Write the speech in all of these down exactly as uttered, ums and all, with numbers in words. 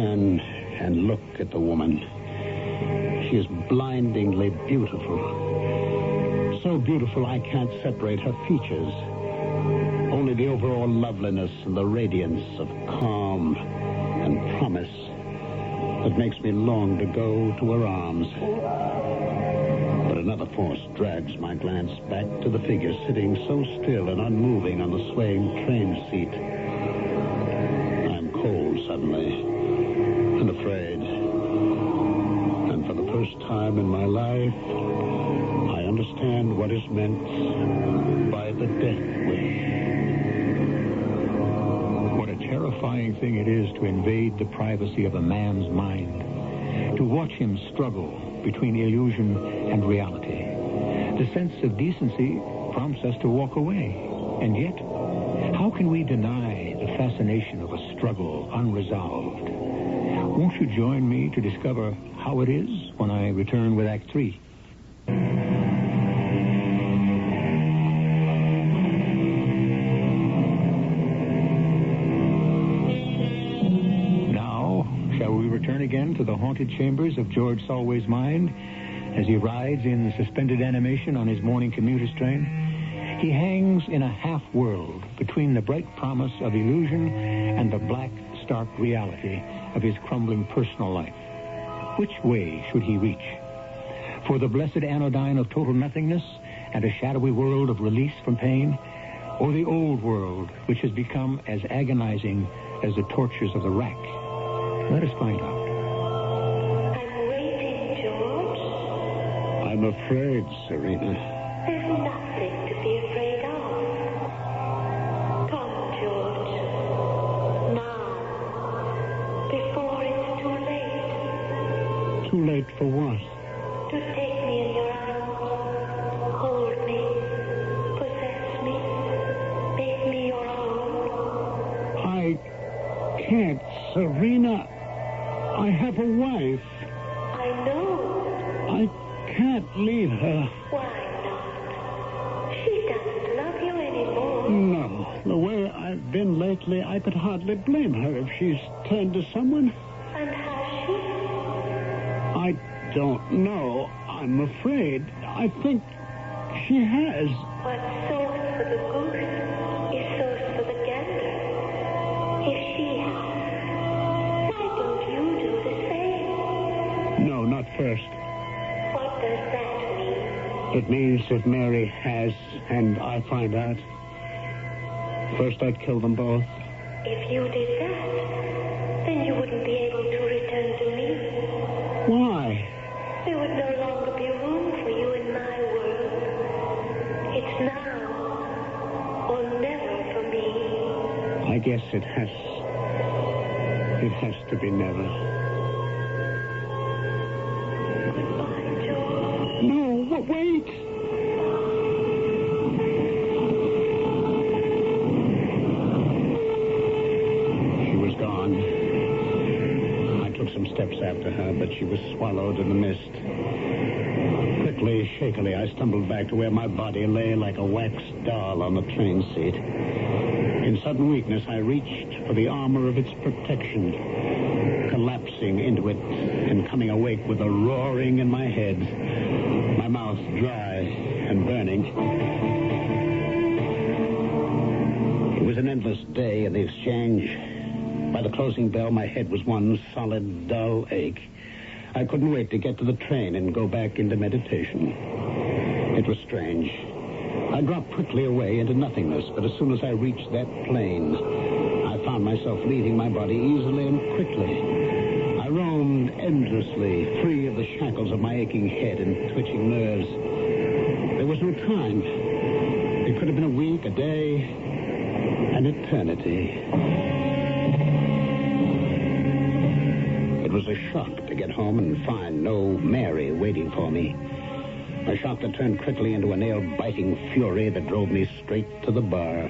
turn and look at the woman. She is blindingly beautiful. So beautiful I can't separate her features. Only the overall loveliness and the radiance of calm and promise that makes me long to go to her arms. But another force drags my glance back to the figure sitting so still and unmoving on the swaying train seat. I'm cold suddenly and afraid. And for the first time in my life, I understand what is meant by the death wish. What a terrifying thing it is to invade the privacy of a man's mind, to watch him struggle between illusion and reality. The sense of decency prompts us to walk away. And yet, how can we deny the fascination of a struggle unresolved? Won't you join me to discover how it is when I return with Act Three? Now, shall we return again to the haunted chambers of George Solway's mind as he rides in suspended animation on his morning commuter's train? He hangs in a half-world between the bright promise of illusion and the black, stark reality of his crumbling personal life. Which way should he reach? For the blessed anodyne of total nothingness and a shadowy world of release from pain? Or the old world, which has become as agonizing as the tortures of the rack? Let us find out. I'm waiting, George. I'm afraid, Serena. There's nothing to be afraid of. Come, George. Now. Before it's too late. Too late for what? To take me in your arms. Hold me. Possess me. Make me your own. I can't, Serena. I have a wife. I know. I can't leave her. Why not? She doesn't love you anymore. No. The way I've been lately, I could hardly blame her if she's turned to someone. And has she? I don't know. I'm afraid. I think she has. What's sauce for the goose is sauce for the gander. If she has, why don't you do the same? No, not first. What does that mean? It means if Mary has, and I find out, first I'd kill them both. If you did that, then you wouldn't be able to return to me. Why? There would no longer be room for you in my world. It's now or never for me. I guess it has. It has to be never. Goodbye, George. No, w- wait! She was gone. I took some steps after her, but she was swallowed in the mist. Quickly, shakily, I stumbled back to where my body lay like a wax doll on the train seat. In sudden weakness, I reached for the armor of its protection, collapsing into it and coming awake with a roaring in my head, my mouth dry and burning. It was an endless day in the exchange. By the closing bell, my head was one solid, dull ache. I couldn't wait to get to the train and go back into meditation. It was strange. I dropped quickly away into nothingness, but as soon as I reached that plane, I found myself leaving my body easily and quickly. I roamed endlessly, free of the shackles of my aching head and twitching nerves. There was no time. It could have been a week, a day, an eternity. It was a shock to get home and find no Mary waiting for me. A shock that turned quickly into a nail-biting fury that drove me straight to the bar.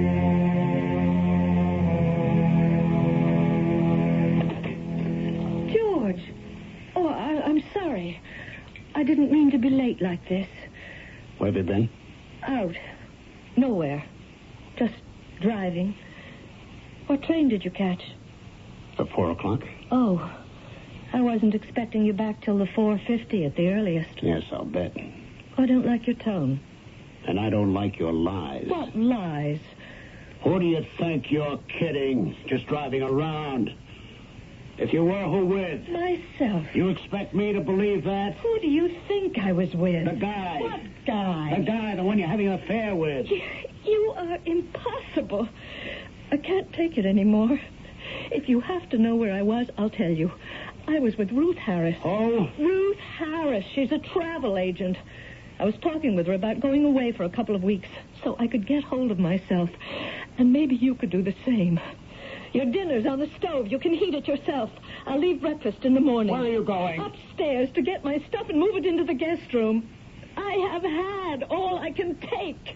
George! Oh, I, I'm sorry. I didn't mean to be late like this. Where have you been? Out. Nowhere. Just driving. What train did you catch? For four o'clock? Oh, I wasn't expecting you back till the four fifty at the earliest. Yes, I'll bet. I don't like your tone. And I don't like your lies. What lies? Who do you think you're kidding? Just driving around. If you were, who with? Myself. You expect me to believe that? Who do you think I was with? The guy. What guy? The guy, the one you're having an affair with. You are impossible. I can't take it anymore. If you have to know where I was, I'll tell you. I was with Ruth Harris. Oh? Ruth Harris. She's a travel agent. I was talking with her about going away for a couple of weeks so I could get hold of myself. And maybe you could do the same. Your dinner's on the stove. You can heat it yourself. I'll leave breakfast in the morning. Where are you going? Upstairs to get my stuff and move it into the guest room. I have had all I can take.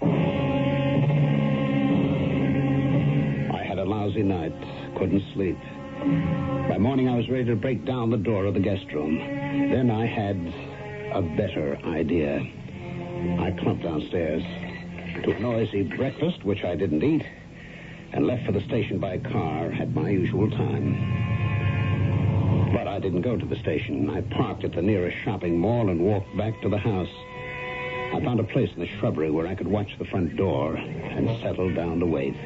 I had a lousy night. Couldn't sleep. By morning, I was ready to break down the door of the guest room. Then I had a better idea. I clumped downstairs to a noisy breakfast, which I didn't eat, and left for the station by car at my usual time. But I didn't go to the station. I parked at the nearest shopping mall and walked back to the house. I found a place in the shrubbery where I could watch the front door and settle down to wait.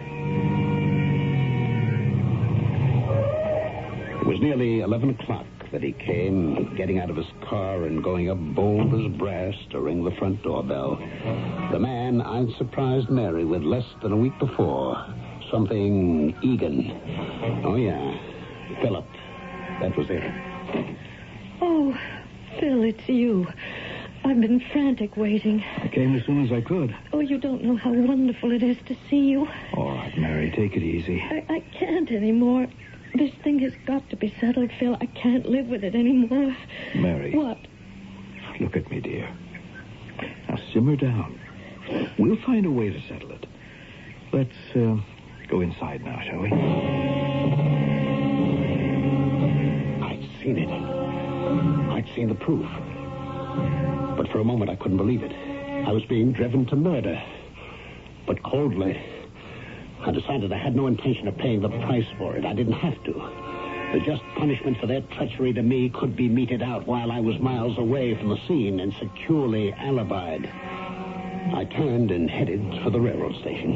It was nearly eleven o'clock that he came, getting out of his car and going up bold as brass to ring the front doorbell. The man I'd surprised Mary with less than a week before. Something Egan. Oh, yeah. Philip. That was it. Oh, Phil, it's you. I've been frantic waiting. I came as soon as I could. Oh, you don't know how wonderful it is to see you. All right, Mary, take it easy. I, I can't anymore. This thing has got to be settled, Phil. I can't live with it anymore. Mary. What? Look at me, dear. Now, simmer down. We'll find a way to settle it. Let's uh, go inside now, shall we? I'd seen it. I'd seen the proof. But for a moment, I couldn't believe it. I was being driven to murder. But coldly, I decided I had no intention of paying the price for it. I didn't have to. The just punishment for their treachery to me could be meted out while I was miles away from the scene and securely alibied. I turned and headed for the railroad station.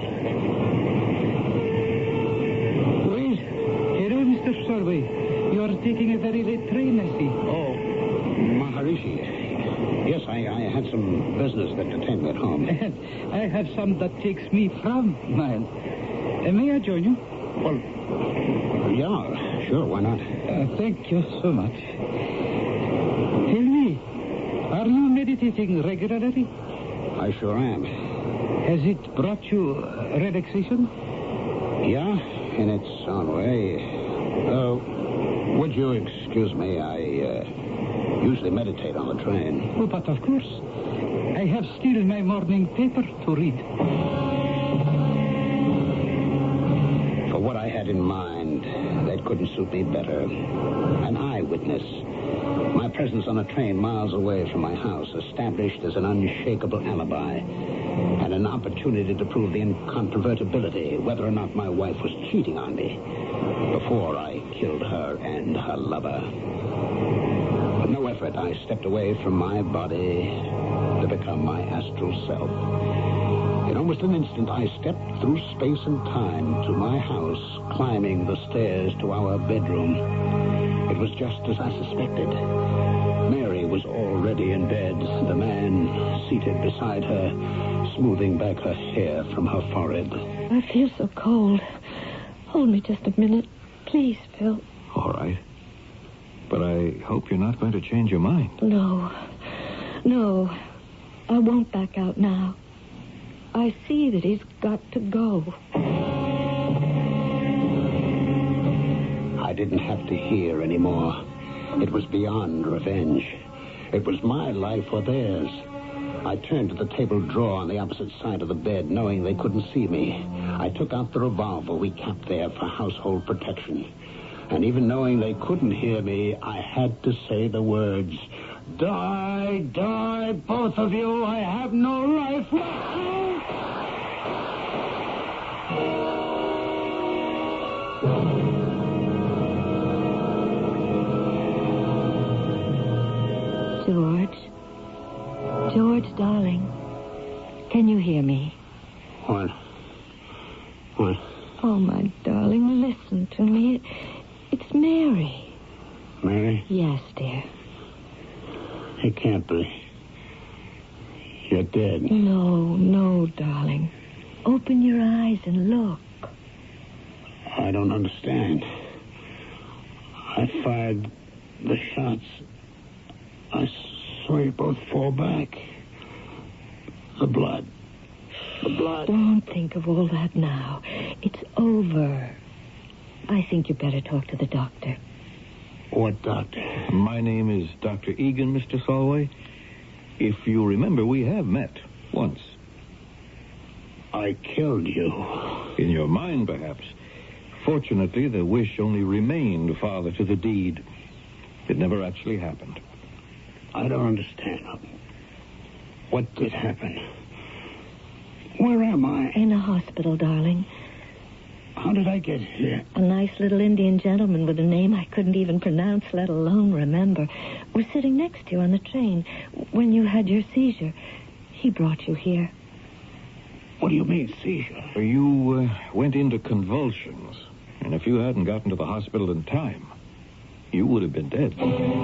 Well, hello, Mister Solway. You're taking a very late train, I see. Oh, Maharishi. Yes, I, I had some business that to attend at home. I have some that takes me from mine. Uh, may I join you? Well, yeah, sure, why not? Uh, thank you so much. Tell me, are you meditating regularly? I sure am. Has it brought you uh, relaxation? Yeah, in its own way. Uh, would you excuse me? I uh, usually meditate on the train. Oh, but of course. I have still my morning paper to read. For what I had in mind, that couldn't suit me better. An eyewitness. My presence on a train miles away from my house, established as an unshakable alibi, and an opportunity to prove the incontrovertibility, whether or not my wife was cheating on me, before I killed her and her lover. With no effort, I stepped away from my body to become my astral self. In almost an instant, I stepped through space and time to my house, climbing the stairs to our bedroom. It was just as I suspected. Mary was already in bed, the man seated beside her, smoothing back her hair from her forehead. I feel so cold. Hold me just a minute. Please, Phil. All right. But I hope you're not going to change your mind. No. No. I won't back out now. I see that he's got to go. I didn't have to hear anymore. It was beyond revenge. It was my life or theirs. I turned to the table drawer on the opposite side of the bed, knowing they couldn't see me. I took out the revolver we kept there for household protection. And even knowing they couldn't hear me, I had to say the words, "Die, die, both of you. I have no life left." George, darling, can you hear me? What? What? Oh, my darling, listen to me. It, it's Mary. Mary? Yes, dear. It can't be. You're dead. No, no, darling. Open your eyes and look. I don't understand. I fired the shots. I saw you both fall back. The blood. The blood. Don't think of all that now. It's over. I think you better talk to the doctor. What doctor? My name is Doctor Egan, Mister Solway. If you remember, we have met once. I killed you. In your mind, perhaps. Fortunately, the wish only remained father to the deed. It never actually happened. I don't understand. What did happen? Where am I? In a hospital, darling. How did I get here? A nice little Indian gentleman with a name I couldn't even pronounce, let alone remember, was sitting next to you on the train when you had your seizure. He brought you here. What do you mean, seizure? You uh, went into convulsions, and if you hadn't gotten to the hospital in time, you would have been dead.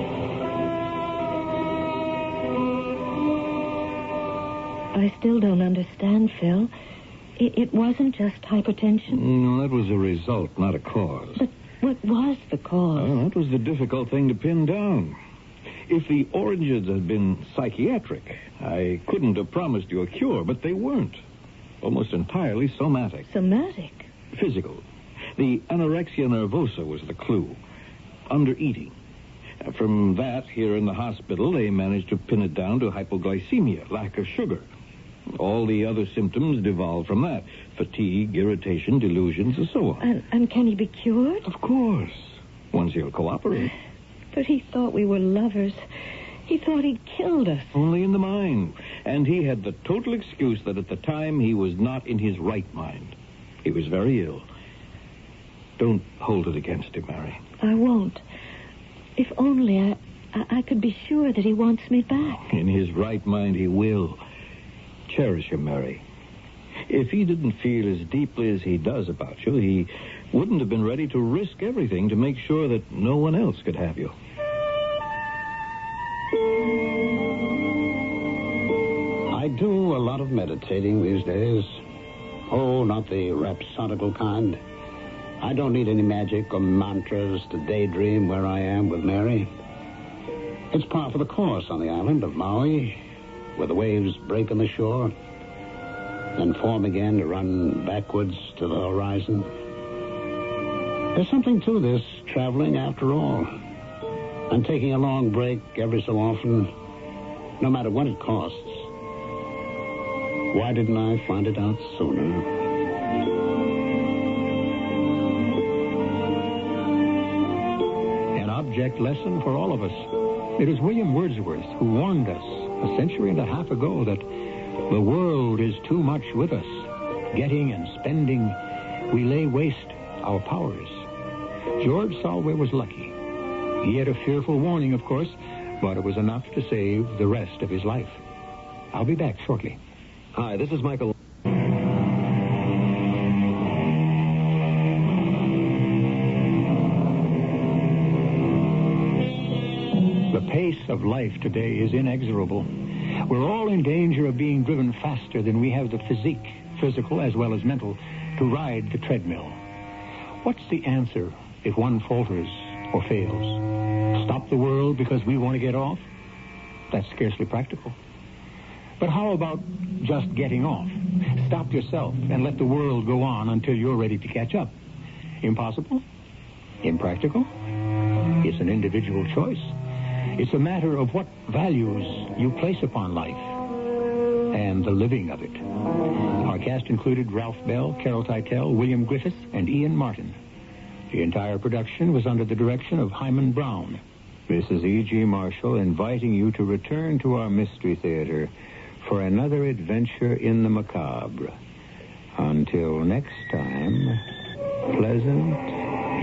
I still don't understand, Phil. It, it wasn't just hypertension. No, that was a result, not a cause. But what was the cause? Well, that was the difficult thing to pin down. If the oranges had been psychiatric, I couldn't have promised you a cure, but they weren't. Almost entirely somatic. Somatic? Physical. The anorexia nervosa was the clue. Undereating. Uh, From that, here in the hospital, they managed to pin it down to hypoglycemia, lack of sugar. All the other symptoms devolved from that. Fatigue, irritation, delusions, and so on. And, and can he be cured? Of course. Once he'll cooperate. But he thought we were lovers. He thought he'd killed us. Only in the mind. And he had the total excuse that at the time he was not in his right mind. He was very ill. Don't hold it against him, Mary. I won't. If only I, I, I could be sure that he wants me back. In his right mind, he will. Cherish him, Mary. If he didn't feel as deeply as he does about you, he wouldn't have been ready to risk everything to make sure that no one else could have you. I do a lot of meditating these days. Oh, not the rhapsodical kind. I don't need any magic or mantras to daydream where I am with Mary. It's par for the course on the island of Maui, where the waves break on the shore, then form again to run backwards to the horizon. There's something to this traveling after all. And taking a long break every so often, no matter what it costs. Why didn't I find it out sooner? An object lesson for all of us. It is William Wordsworth who warned us a century and a half ago that the world is too much with us. Getting and spending, we lay waste our powers. George Solway was lucky. He had a fearful warning, of course, but it was enough to save the rest of his life. I'll be back shortly. Hi, this is Michael. The pace of life today is inexorable. We're all in danger of being driven faster than we have the physique, physical as well as mental, to ride the treadmill. What's the answer if one falters or fails? Stop the world because we want to get off? That's scarcely practical. But how about just getting off? Stop yourself and let the world go on until you're ready to catch up. Impossible? Impractical? It's an individual choice. It's a matter of what values you place upon life and the living of it. Our cast included Ralph Bell, Carol Teitel, William Griffith, and Ian Martin. The entire production was under the direction of Hyman Brown. This is E G. Marshall inviting you to return to our Mystery Theater for another adventure in the macabre. Until next time, pleasant